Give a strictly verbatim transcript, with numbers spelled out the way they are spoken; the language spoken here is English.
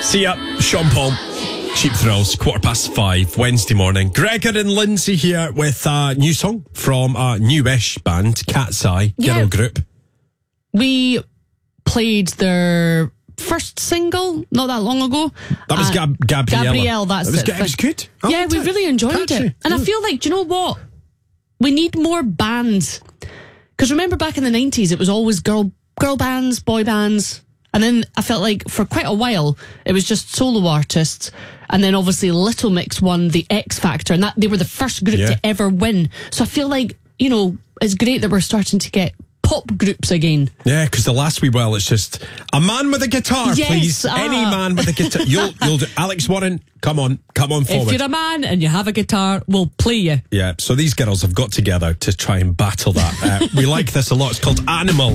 See ya, Sean Paul. Cheap Thrills, quarter past five, Wednesday morning. Gregor and Lindsay here with a new song from a newish band, Cat's Eye, Yeah. girl group. We played their first single not that long ago. That was Uh, Gab- Gabriella. Gabrielle, that's it. Was, it. it was good. I yeah, liked we it. really enjoyed Catchy. it. And I feel like, do you know what? We need more bands. Because remember back in the nineties, it was always girl girl bands, boy bands. And then I felt like for quite a while, it was just solo artists. And then obviously Little Mix won the X Factor. And that they were the first group Yeah. to ever win. So I feel like, you know, it's great that we're starting to get pop groups again. Yeah, because the last wee while it's just a man with a guitar, Yes, please. ah. Any man with a guitar. You'll, you'll do. Alex Warren, come on, come on forward. If you're a man and you have a guitar, we'll play you. Yeah, so these girls have got together to try and battle that. Uh, we like this a lot. It's called Animal.